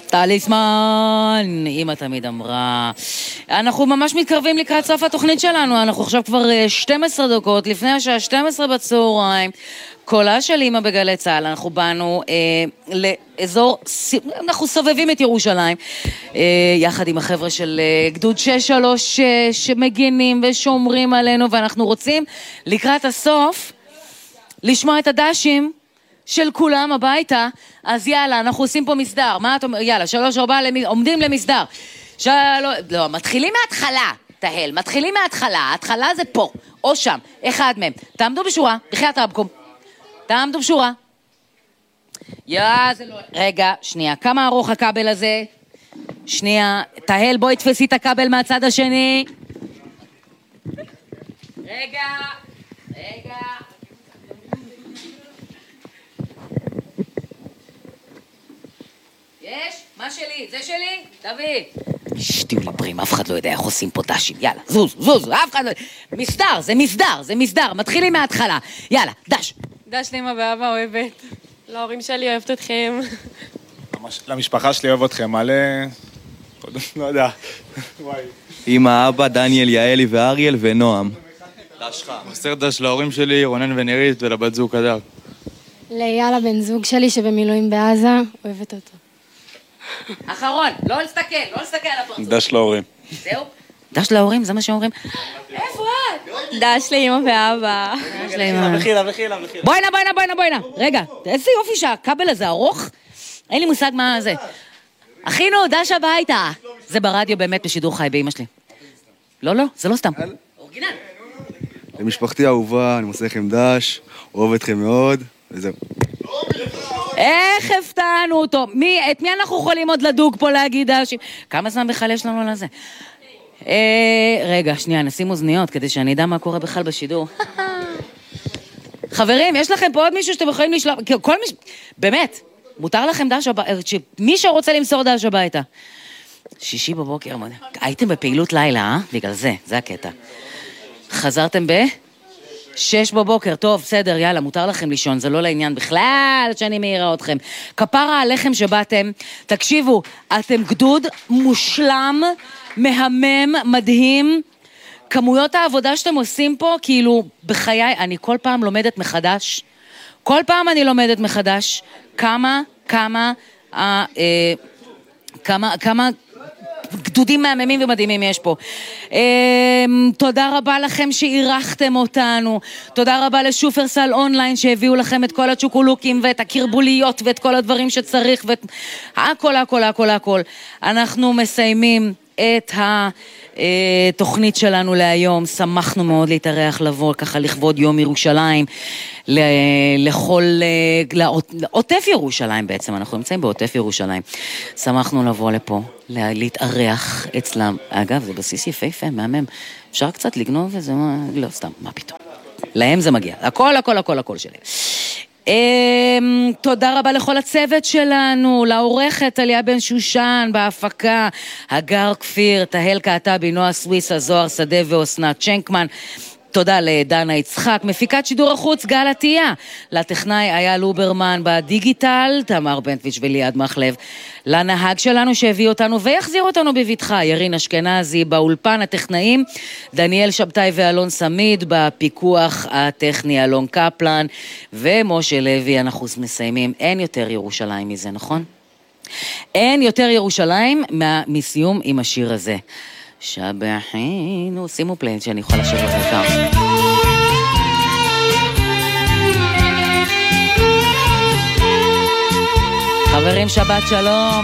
טליסמן, אמא תמיד אמרה. אנחנו ממש מתקרבים לקראת סוף התוכנית שלנו, אנחנו עכשיו כבר 12 דקות לפני השעה 12 בצהריים. קולה של אמא בגלי צהל, אנחנו באנו לאזור, אנחנו סובבים את ירושלים, יחד עם החבר'ה של גדוד 6-3 שמגינים ושומרים עלינו, ואנחנו רוצים לקראת הסוף לשמוע את הדשים של כולם הביתה. אז יאללה, אנחנו עושים פה מסדר. מה את אומר? יאללה, 3-4 עומדים למסדר. לא, מתחילים מההתחלה, תהל, מתחילים מההתחלה. ההתחלה זה פה, או שם, אחד מהם. תעמדו בשורה, בחיית רבקום. תעמדו בשורה. זה לא... רגע, שנייה, כמה ארוך הכבל הזה? שנייה, תהל, בואי תפסי את הכבל מהצד השני. רגע. יש? מה שלי? זה שלי? תביא. שתהיו לברים, אף אחד לא יודע איך עושים פה דשים. יאללה, זוז, אף אחד לא... זה מסדר. מתחילים מההתחלה. יאללה, דש. דש לאמא ואבא אוהבת. להורים שלי אוהבת אתכם. למשפחה שלי אוהב אתכם, מלא... לא יודע. אמא, אבא, דניאל, יעלי ואריאל ונועם. דשך. מוסר דש להורים שלי, רונן ונירית, ולבת זוג קדר. לאייל הבן זוג שלי שבמילואים בעזה, אוהבת אותו. אחרון, לא להסתכל על הפרצוף. דש להורים. זהו? דש להורים, זה מה שאומרים. איפה את? דש לאמא ואבא. בחילה. בואי נא. רגע, איזה יופי שהכבל הזה ארוך. אין לי מושג מה זה. אחינו, דש הביתה. זה ברדיו באמת בשידור חי באמא שלי. לא, זה לא סתם. אורגינל. למשפחתי האהובה, אני מוסר לכם דש, אוהב אתכם מאוד, וזהו. איך הפתענו אותו? את מי אנחנו יכולים עוד לדוג פה להגיד דשים? כמה זמן בכלל יש לנו לזה? רגע, שנייה, נשים אוזניות כדי שאני אדע מה קורה בכלל בשידור. חברים, יש לכם פה עוד מישהו שאתם יכולים לשלוח? באמת, מותר לכם דש הביתה, מי שרוצה למסור דש הביתה. 6 בבוקר, הייתם בפעילות לילה, בגלל זה הקטע. חזרתם 6 בבוקר, טוב, בסדר, יאללה, מותר לכם לישון, זה לא לעניין בכלל שאני מעירה אתכם. כפרה עליכם שבאתם, תקשיבו, אתם גדוד מושלם, מהמם, מדהים, כמויות העבודה שאתם עושים פה, כאילו, בחיי, אני כל פעם לומדת מחדש, כמה גדודים מהממים ומדהימים יש פה. תודה רבה לכם שאירחתם אותנו, תודה רבה לשופרסל אונליין שהביאו לכם את כל הצ'וקולוקים ואת הקרבוליות ואת כל הדברים שצריך ואת הכל. אנחנו מסיימים את התוכנית שלנו להיום, שמחנו מאוד להתארח לבוא ככה לכבוד יום ירושלים, לעוטף ירושלים בעצם, אנחנו נמצאים בעוטף ירושלים, שמחנו לבוא לפה, להתארח אצלם, אגב זה בסיס יפה, מהמם, אפשר קצת לגנוב וזה, לא סתם, מה פתאום, להם זה מגיע, הכל שלהם. תודה רבה לכל הצוות שלנו, לעורכת אליה בן שושן בהפקה, הגר כפיר, תהל קעטבי, נועה סוויסה, זוהר שדה ואוסנת צ'נקמן. תודה לדנה יצחק, מפיקת שידור החוץ גל עטיה, לטכנאי היה לוברמן בדיגיטל, תמר בנטביץ' וליעד מחלב, לנהג שלנו שהביא אותנו ויחזיר אותנו בביטחה, ירין אשכנזי באולפן הטכנאים, דניאל שבתאי ואלון סמיד בפיקוח הטכני אלון קפלן, ומשה לוי. אנחנו מסיימים, אין יותר ירושלים מזה, נכון? אין יותר ירושלים מסיום עם השיר הזה. שבחינו, שימו פליינט שאני יכולה לשיר לכם. חברים, שבת שלום.